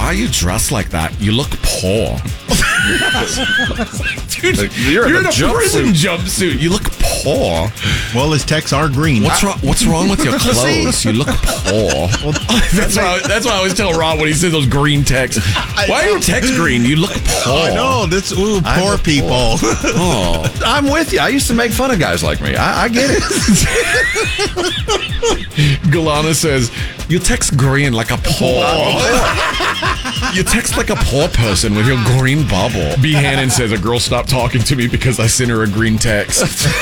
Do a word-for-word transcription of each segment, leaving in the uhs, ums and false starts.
are you dressed like that? You look poor. Dude, you're, you're in a, in a prison jumpsuit. You look poor. Well, his texts are green. What's wrong? What's wrong with your clothes? You look poor. Well, that's why. I, that's why I always tell Rob when he says those green texts. Why are your texts green? You look poor. I know this. Ooh, poor people. Poor. Oh, I'm with you. I used to make fun of guys like me. I, I get it. Galana says you text green like a poor. You text like a poor person with your green bubble. B. Hannon says a girl stopped talking to me because I sent her a green text.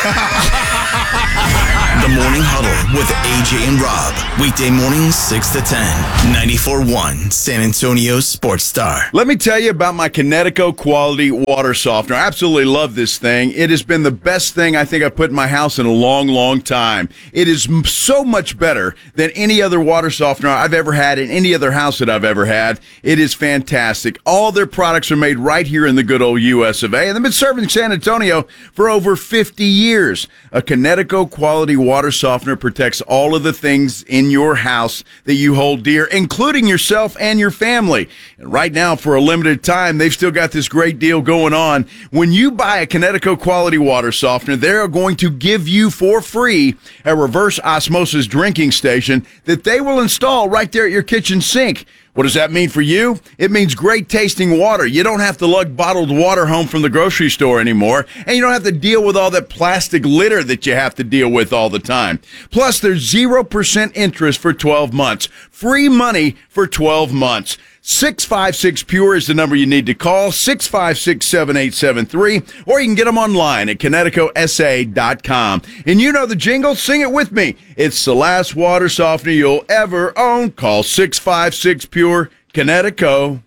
The Morning Huddle with A J and Rob. Weekday mornings, six to ten. ninety-four point one San Antonio Sports Star. Let me tell you about my Kinetico Quality Water Softener. I absolutely love this thing. It has been the best thing I think I've put in my house in a long, long time. It is so much better than any other water softener I've ever had in any other house that I've ever had. It is fantastic. All their products are made right here in the good old U S of A, and they've been serving San Antonio for over fifty years. A Kinetico Quality Water Softener protects all of the things in your house that you hold dear, including yourself and your family. And right now, for a limited time, they've still got this great deal going on. When you buy a Kinetico Quality Water Softener, they're going to give you for free a reverse osmosis drinking station that they will install right there at your kitchen sink. What does that mean for you? It means great tasting water. You don't have to lug bottled water home from the grocery store anymore, and you don't have to deal with all that plastic litter that you have to deal with all the time. Plus, there's zero percent interest for twelve months. Free money for twelve months. six five six Pure is the number you need to call, six five six, seven eight seven three, or you can get them online at Kinetico S A dot com. And you know the jingle, sing it with me. It's the last water softener you'll ever own. Call six five six Pure, Kinetico.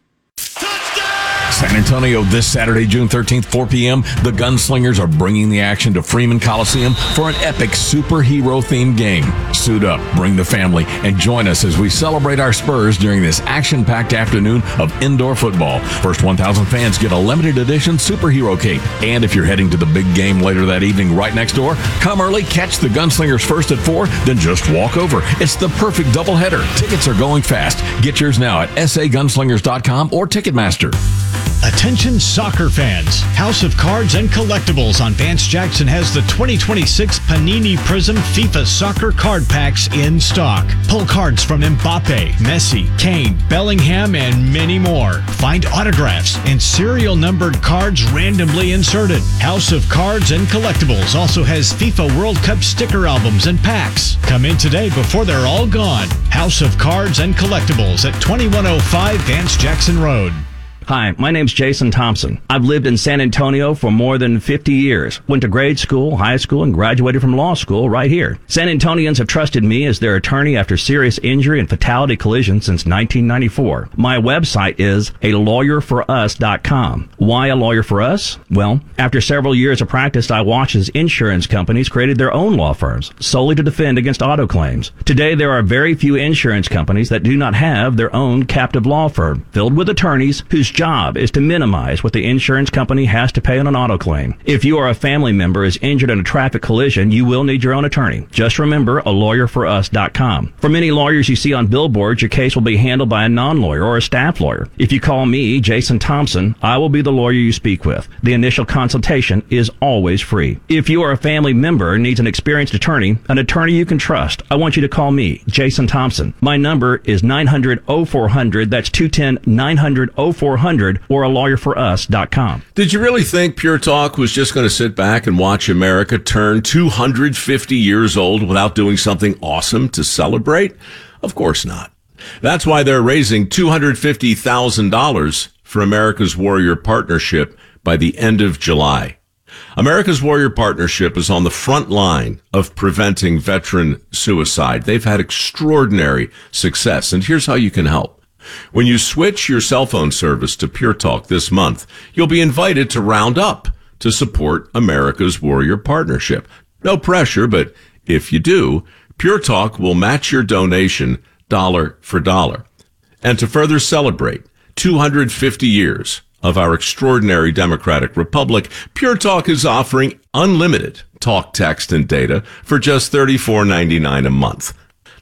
San Antonio this Saturday, June thirteenth, four p.m. The Gunslingers are bringing the action to Freeman Coliseum for an epic superhero-themed game. Suit up, bring the family, and join us as we celebrate our Spurs during this action-packed afternoon of indoor football. First one thousand fans get a limited edition superhero cape. And if you're heading to the big game later that evening right next door, come early, catch the Gunslingers first at four, then just walk over. It's the perfect doubleheader. Tickets are going fast. Get yours now at S A gunslingers dot com or Ticketmaster. Attention soccer fans. House of Cards and Collectibles on Vance Jackson has the twenty twenty-six Panini Prism FIFA Soccer Card Packs in stock. Pull cards from Mbappe, Messi, Kane, Bellingham, and many more. Find autographs and serial numbered cards randomly inserted. House of Cards and Collectibles also has FIFA World Cup sticker albums and packs. Come in today before they're all gone. House of Cards and Collectibles at twenty-one oh five Vance Jackson Road. Hi, my name's Jason Thompson. I've lived in San Antonio for more than fifty years. Went to grade school, high school, and graduated from law school right here. San Antonians have trusted me as their attorney after serious injury and fatality collision since nineteen ninety-four. My website is a lawyer for us dot com. Why a lawyer for us? Well, after several years of practice, I watched as insurance companies created their own law firms solely to defend against auto claims. Today, there are very few insurance companies that do not have their own captive law firm filled with attorneys whose job is to minimize what the insurance company has to pay on an auto claim. If you or a family member is injured in a traffic collision, you will need your own attorney. Just remember a lawyer for us dot com. For many lawyers you see on billboards, your case will be handled by a non-lawyer or a staff lawyer. If you call me, Jason Thompson, I will be the lawyer you speak with. The initial consultation is always free. If you or a family member needs an experienced attorney, an attorney you can trust, I want you to call me, Jason Thompson. My number is nine hundred, oh four hundred. That's two one zero, nine hundred, oh four hundred. Or a lawyer for us dot com. Did you really think Pure Talk was just going to sit back and watch America turn two hundred fifty years old without doing something awesome to celebrate? Of course not. That's why they're raising two hundred fifty thousand dollars for America's Warrior Partnership by the end of July. America's Warrior Partnership is on the front line of preventing veteran suicide. They've had extraordinary success, and here's how you can help. When you switch your cell phone service to Pure Talk this month, you'll be invited to round up to support America's Warrior Partnership. No pressure, but if you do, Pure Talk will match your donation dollar for dollar. And to further celebrate two hundred fifty years of our extraordinary democratic republic, Pure Talk is offering unlimited talk, text, and data for just thirty-four ninety-nine a month.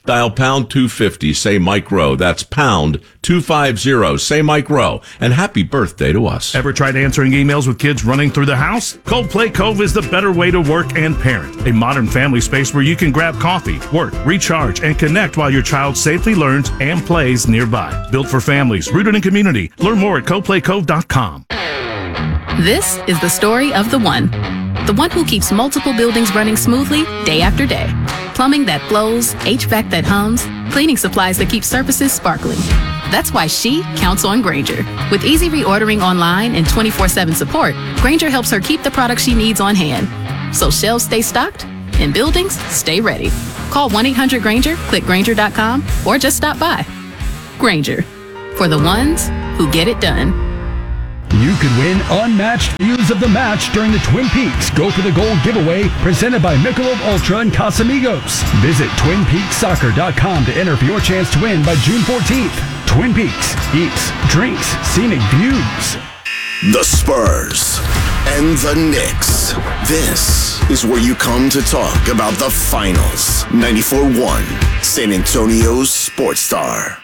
Dial pound two fifty, say Mike Rowe. That's pound two fifty, say Mike Rowe. And happy birthday to us. Ever tried answering emails with kids running through the house? Coldplay Cove is the better way to work and parent. A modern family space where you can grab coffee, work, recharge, and connect while your child safely learns and plays nearby. Built for families, rooted in community. Learn more at coldplay cove dot com. This is the story of the one. The one who keeps multiple buildings running smoothly day after day. Plumbing that flows, H V A C that hums, cleaning supplies that keep surfaces sparkling. That's why she counts on Grainger. With easy reordering online and twenty-four seven support, Grainger helps her keep the products she needs on hand. So shelves stay stocked and buildings stay ready. Call one eight hundred Grainger, click Grainger dot com, or just stop by. Grainger, for the ones who get it done. You could win unmatched views of the match during the Twin Peaks Go for the Gold giveaway presented by Michelob Ultra and Casamigos. Visit twin peaks soccer dot com to enter for your chance to win by June fourteenth. Twin Peaks, eats, drinks, scenic views. The Spurs and the Knicks. This is where you come to talk about the finals. ninety-four one, San Antonio's Sports Star.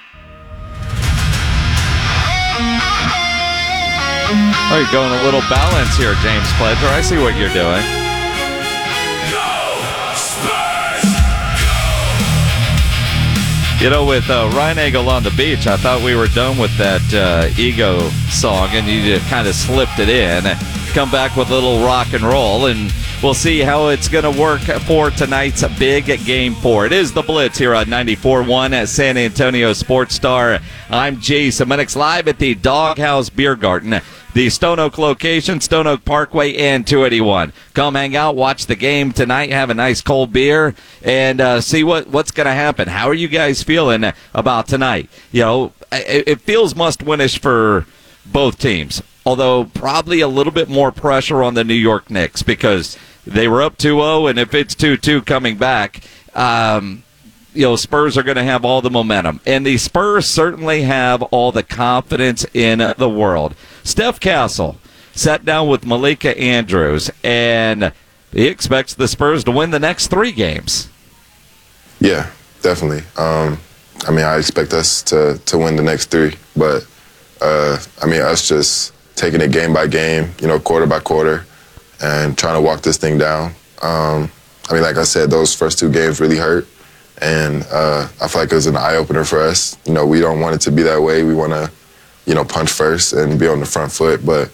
Oh, you're going a little balance here, James Pledger. I see what you're doing. You know, with uh, Ryan Eagle on the beach, I thought we were done with that uh, Ego song, and you just kind of slipped it in. Come back with a little rock and roll, and we'll see how it's going to work for tonight's big game four. It is the Blitz here on ninety-four one at San Antonio Sports Star. I'm Jason Minix, live at the Doghouse Beer Garden, the Stone Oak location, Stone Oak Parkway and two eighty-one. Come hang out, watch the game tonight, have a nice cold beer, and uh, see what, what's going to happen. How are you guys feeling about tonight? You know, it, it feels must-winish for both teams, although probably a little bit more pressure on the New York Knicks because they were up two oh, and if it's two two coming back, um, you know, Spurs are going to have all the momentum. And the Spurs certainly have all the confidence in the world. Steph Castle sat down with Malika Andrews, and he expects the Spurs to win the next three games. Yeah, definitely. Um, I mean, I expect us to, to win the next three. But, uh, I mean, us just taking it game by game, you know, quarter by quarter, and trying to walk this thing down. Um, I mean, like I said, those first two games really hurt. And uh, I feel like it was an eye-opener for us. You know, we don't want it to be that way. We want to, you know, punch first and be on the front foot. But,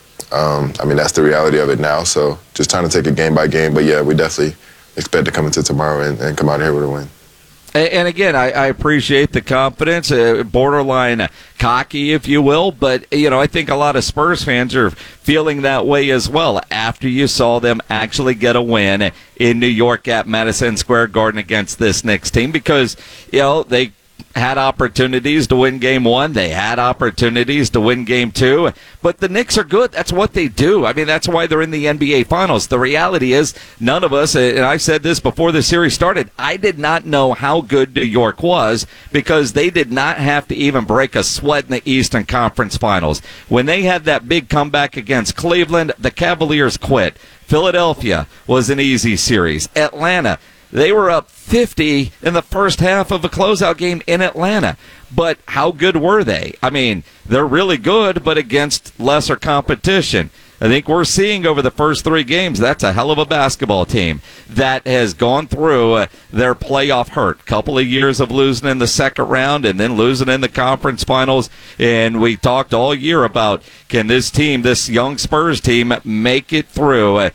um, I mean, that's the reality of it now. So just trying to take it game by game. But, yeah, we definitely expect to come into tomorrow and, and come out here with a win. And again, I, I appreciate the confidence, uh, borderline cocky, if you will. But, you know, I think a lot of Spurs fans are feeling that way as well after you saw them actually get a win in New York at Madison Square Garden against this Knicks team because, you know, they had opportunities to win game one. They had opportunities to win game two. But the Knicks are good. That's what they do. I mean, that's why they're in the N B A Finals. The reality is none of us, and I said this before the series started, I did not know how good New York was because they did not have to even break a sweat in the Eastern Conference Finals. When they had that big comeback against Cleveland, the Cavaliers quit. Philadelphia was an easy series. Atlanta, they were up fifty in the first half of a closeout game in Atlanta. But how good were they? I mean, they're really good, but against lesser competition. I think we're seeing over the first three games, that's a hell of a basketball team that has gone through uh, their playoff hurt. Couple of years of losing in the second round and then losing in the conference finals. And we talked all year about, can this team, this young Spurs team, make it through uh,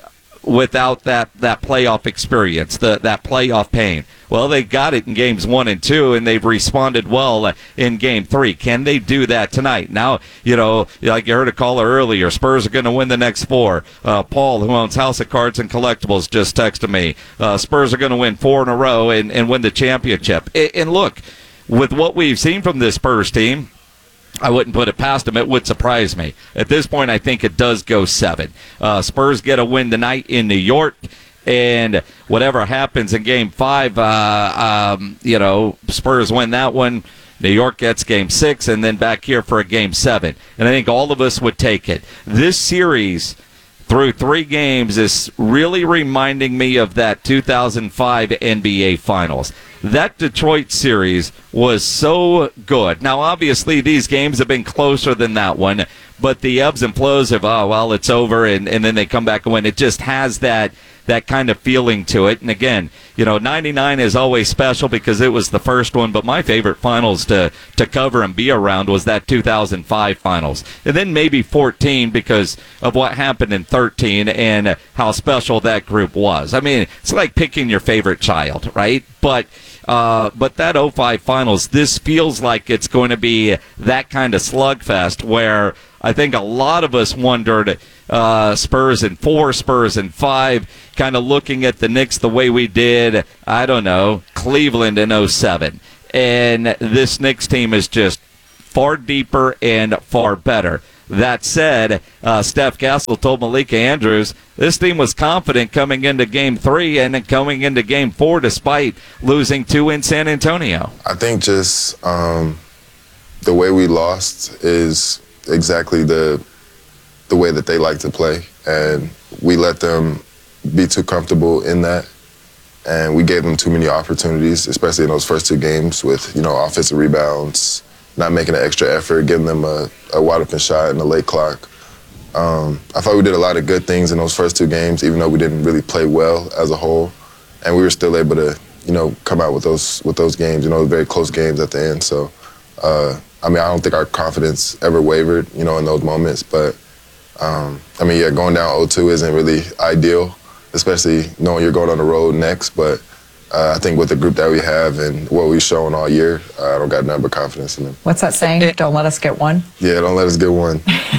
without that, that playoff experience, the, that playoff pain. Well, they got it in games one and two, and they've responded well in game three. Can they do that tonight? Now, you know, like you heard a caller earlier, Spurs are going to win the next four. Uh, Paul, who owns House of Cards and Collectibles, just texted me. Uh, Spurs are going to win four in a row and, and win the championship. And, and look, with what we've seen from this Spurs team, I wouldn't put it past them. It would surprise me. At this point, I think it does go seven. Uh, Spurs get a win tonight in New York, and whatever happens in Game Five, uh, um, you know, Spurs win that one. New York gets Game Six, and then back here for a Game Seven. And I think all of us would take it. This series, through three games, is really reminding me of that two thousand five N B A Finals. that Detroit series was so good. Now, obviously, these games have been closer than that one, but the ebbs and flows of, oh, well, it's over, and, and then they come back and win. It just has that that kind of feeling to it. And again, you know, ninety-nine is always special because it was the first one, but my favorite finals to, to cover and be around was that two thousand five finals. And then maybe fourteen because of what happened in thirteen and how special that group was. I mean, it's like picking your favorite child, right? But Uh, but that oh five finals, this feels like it's going to be that kind of slugfest where I think a lot of us wondered, uh, Spurs in four, Spurs in five, kind of looking at the Knicks the way we did, I don't know, Cleveland in oh seven. And this Knicks team is just far deeper and far better. That said, uh, Steph Castle told Malika Andrews this team was confident coming into game three and then coming into game four despite losing two in San Antonio. I think just um, the way we lost is exactly the the way that they like to play. And we let them be too comfortable in that. And we gave them too many opportunities, especially in those first two games with, you know, offensive rebounds, not making an extra effort, giving them a, a wide-open shot in the late clock. Um, I thought we did a lot of good things in those first two games, even though we didn't really play well as a whole. And we were still able to, you know, come out with those with those games, you know, very close games at the end. So, uh, I mean, I don't think our confidence ever wavered, you know, in those moments. But, um, I mean, yeah, going down oh two isn't really ideal, especially knowing you're going on the road next. But Uh, I think with the group that we have and what we've shown all year, uh, I don't got nothing but confidence in them. What's that saying? Don't let us get one? Yeah, don't let us get one.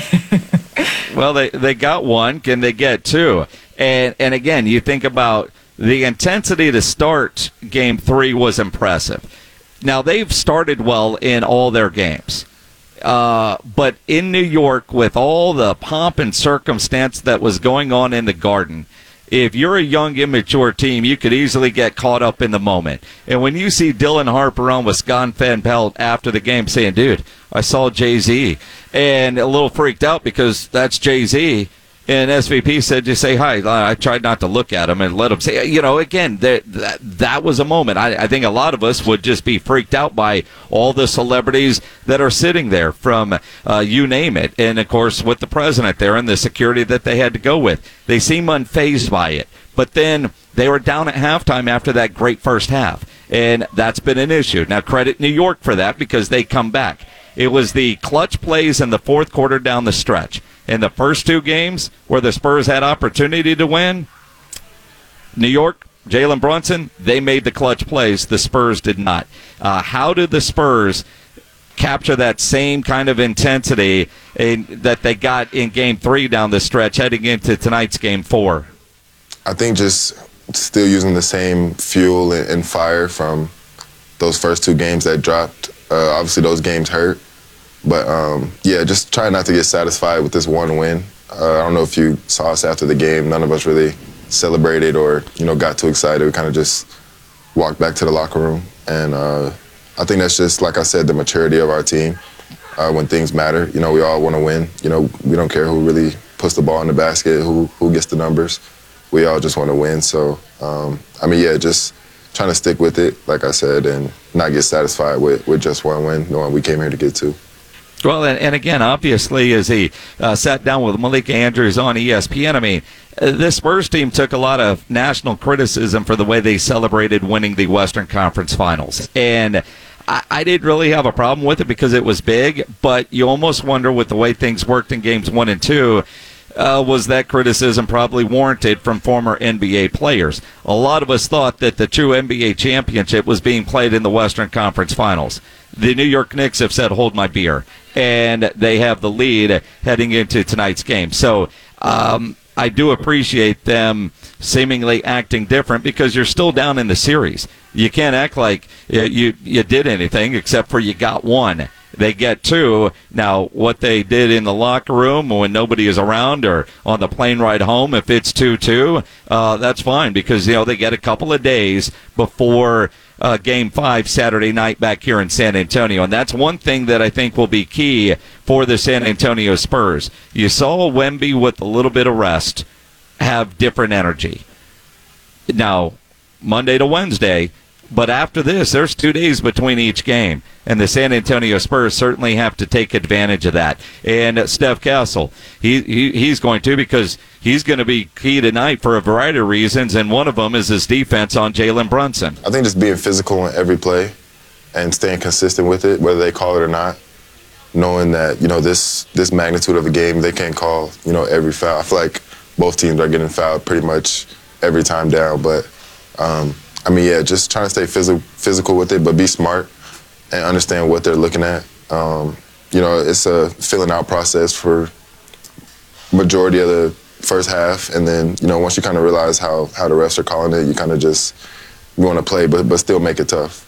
Well, they, they got one. Can they get two? And, and again, you think about the intensity to start game three was impressive. Now, they've started well in all their games. Uh, but in New York, with all the pomp and circumstance that was going on in the Garden, if you're a young, immature team, you could easily get caught up in the moment. And when you see Dylan Harper on with Scott Van Pelt after the game saying, dude, I saw Jay-Z, and a little freaked out because that's Jay-Z, and S V P said, just say hi. I tried not to look at him and let him say, you know, again, that that, that was a moment. I, I think a lot of us would just be freaked out by all the celebrities that are sitting there from uh, you name it. And, of course, with the president there and the security that they had to go with. They seem unfazed by it. But then they were down at halftime after that great first half. And that's been an issue. Now, credit New York for that because they come back. It was the clutch plays in the fourth quarter down the stretch. In the first two games where the Spurs had opportunity to win, New York, Jalen Brunson, they made the clutch plays. The Spurs did not. Uh, how did the Spurs capture that same kind of intensity in, that they got in game three down the stretch heading into tonight's game four? I think just still using the same fuel and, and fire from those first two games that dropped. Uh, obviously, those games hurt. But, um, yeah, just try not to get satisfied with this one win. Uh, I don't know if you saw us after the game. None of us really celebrated or, you know, got too excited. We kind of just walked back to the locker room. And uh, I think that's just, like I said, the maturity of our team. Uh, when things matter, you know, we all want to win. You know, we don't care who really puts the ball in the basket, who, who gets the numbers. We all just want to win. So, um, I mean, yeah, just trying to stick with it, like I said, and not get satisfied with, with just one win, knowing we came here to get two. Well, and, and again, obviously, as he uh, sat down with Malika Andrews on E S P N, I mean, uh, this Spurs team took a lot of national criticism for the way they celebrated winning the Western Conference Finals. And I, I didn't really have a problem with it because it was big, but you almost wonder with the way things worked in games one and two, Uh, was that criticism probably warranted from former N B A players? A lot of us thought that the true N B A championship was being played in the Western Conference Finals. The New York Knicks have said, hold my beer, and they have the lead heading into tonight's game. So um, I do appreciate them seemingly acting different because you're still down in the series. You can't act like you, you did anything except for you got one. They get two. Now, what they did in the locker room when nobody is around or on the plane ride home, if it's two two, uh, that's fine because, you know, they get a couple of days before uh, Game five Saturday night back here in San Antonio. And that's one thing that I think will be key for the San Antonio Spurs. You saw Wemby with a little bit of rest have different energy. Now, Monday to Wednesday, But after this, there's two days between each game, and the San Antonio Spurs certainly have to take advantage of that. And Steph Castle, he, he he's going to, because he's going to be key tonight for a variety of reasons, and one of them is his defense on Jalen Brunson. I think just being physical in every play and staying consistent with it, whether they call it or not, knowing that, you know, this this magnitude of a game, they can't call, you know, every foul. I feel like both teams are getting fouled pretty much every time down, but um, I mean, yeah, just trying to stay phys- physical with it, but be smart and understand what they're looking at. Um, you know, it's a filling out process for majority of the first half, and then, you know, once you kind of realize how, how the refs are calling it, you kind of just you want to play, but but still make it tough.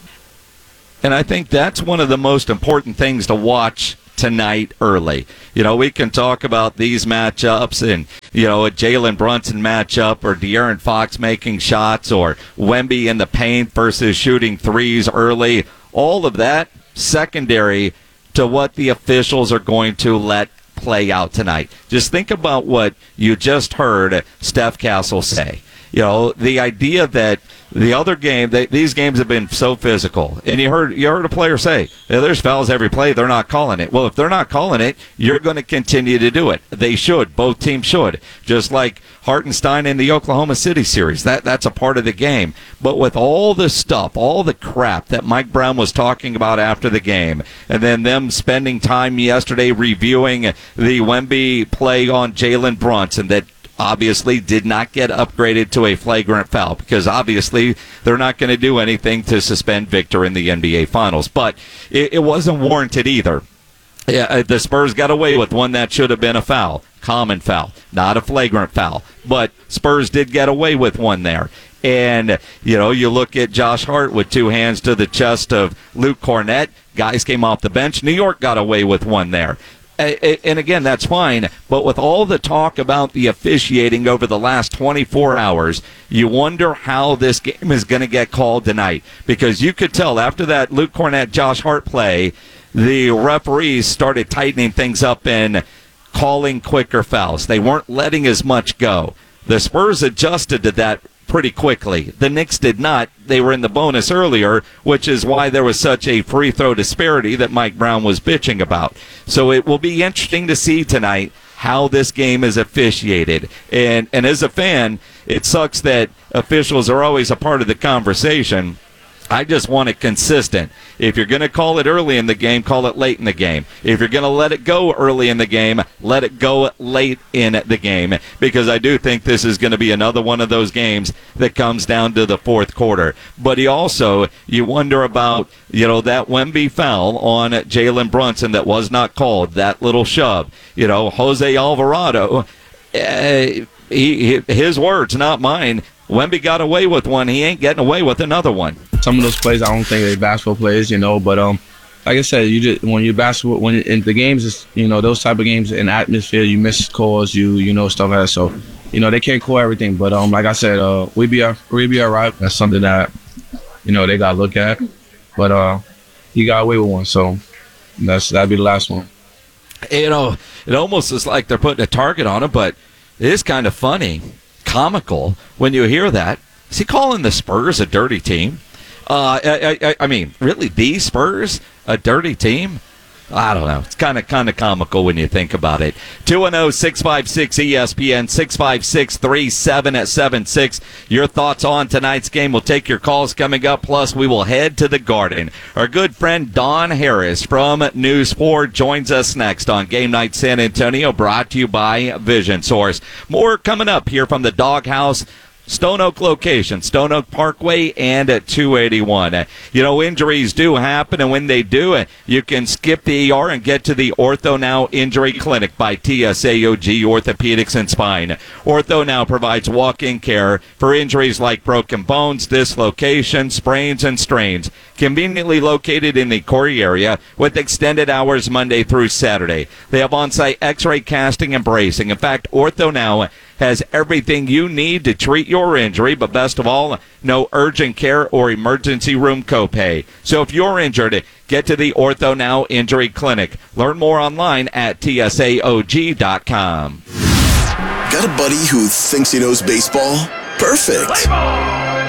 And I think that's one of the most important things to watch tonight early. You know, we can talk about these matchups and, you know, a Jalen Brunson matchup or De'Aaron Fox making shots or Wemby in the paint versus shooting threes early. All of that secondary to what the officials are going to let play out tonight. Just think about what you just heard Steph Castle say. You know, the idea that the other game, they, these games have been so physical. And you heard you heard a player say, yeah, there's fouls every play, they're not calling it. Well, if they're not calling it, you're going to continue to do it. They should. Both teams should. Just like Hartenstein in the Oklahoma City series. That That's a part of the game. But with all the stuff, all the crap that Mike Brown was talking about after the game, and then them spending time yesterday reviewing the Wemby play on Jalen Brunson that obviously did not get upgraded to a flagrant foul, because obviously they're not going to do anything to suspend Victor in the N B A Finals. But it, it wasn't warranted either. Yeah, the Spurs got away with one that should have been a foul, common foul, not a flagrant foul. But Spurs did get away with one there. And, you know, you look at Josh Hart with two hands to the chest of Luke Cornett. Guys came off the bench. New York got away with one there. And again, that's fine, but with all the talk about the officiating over the last twenty-four hours, you wonder how this game is going to get called tonight. Because you could tell after that Luke Cornett, Josh Hart play, the referees started tightening things up and calling quicker fouls. They weren't letting as much go. The Spurs adjusted to that pretty quickly. The Knicks did not. They were in the bonus earlier, which is why there was such a free throw disparity that Mike Brown was bitching about. So it will be interesting to see tonight how this game is officiated. And and as a fan, it sucks that officials are always a part of the conversation. I just want it consistent. If you're going to call it early in the game, call it late in the game. If you're going to let it go early in the game, let it go late in the game. Because I do think this is going to be another one of those games that comes down to the fourth quarter. But he also, you wonder about, you know, that Wemby foul on Jalen Brunson that was not called, that little shove. You know, Jose Alvarado, uh, he, his words, not mine. Wemby got away with one. He ain't getting away with another one. Some of those plays, I don't think they're basketball plays, you know. But um, like I said, you just when you basketball, when in the games, is you know those type of games in atmosphere, you miss calls, you you know stuff like that. So, you know they can't call everything. But um, like I said, uh, we be we be all right. That's something that you know they got to look at. But uh, he got away with one, so that's that'd be the last one. You know, it almost is like they're putting a target on him, but it is kind of funny, comical when you hear that. Is he calling the Spurs a dirty team? Uh, I, I, I mean, really, the Spurs, a dirty team? I don't know. It's kind of kind of comical when you think about it. two one zero, six five six, E S P N, six five six, three seven seven six. Your thoughts on tonight's game. We'll take your calls coming up. Plus, we will head to the Garden. Our good friend Don Harris from News four joins us next on Game Night San Antonio, brought to you by Vision Source. More coming up here from the Doghouse Stone Oak location, Stone Oak Parkway and at two eighty-one. Uh, you know, injuries do happen, and when they do, uh, you can skip the E R and get to the Ortho Now Injury Clinic by T S A O G Orthopedics and Spine. Ortho Now provides walk-in care for injuries like broken bones, dislocations, sprains, and strains. Conveniently located in the Corey area with extended hours Monday through Saturday. They have on-site x-ray casting and bracing. In fact, Ortho Now has everything you need to treat your injury, but best of all, no urgent care or emergency room copay. So if you're injured, get to the Ortho Now Injury Clinic. Learn more online at T S A O G dot com. Got a buddy who thinks he knows baseball? Perfect.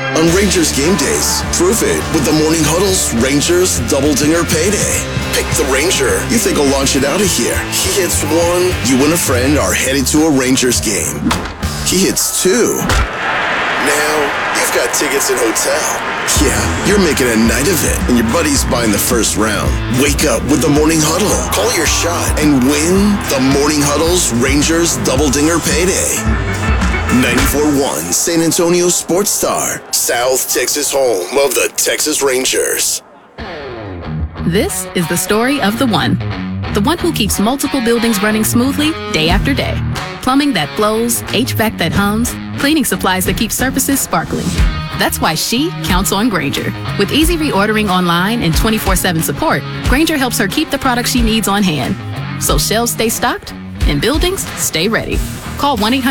on Rangers game days. Prove it with the Morning Huddle's Rangers Double Dinger Payday. Pick the Ranger you think will launch it out of here. He hits one, you and a friend are headed to a Rangers game. He hits two. Now, you've got tickets and hotel. Yeah, you're making a night of it, and your buddy's buying the first round. Wake up with the Morning Huddle. Call your shot and win the Morning Huddle's Rangers Double Dinger Payday. ninety-four point one San Antonio Sports Star, South Texas home of the Texas Rangers. This is the story of the one. The one who keeps multiple buildings running smoothly day after day. Plumbing that flows, H V A C that hums, cleaning supplies that keep surfaces sparkling. That's why she counts on Grainger. With easy reordering online and twenty-four seven support, Grainger helps her keep the products she needs on hand. So shelves stay stocked and buildings stay ready. Call one eight hundred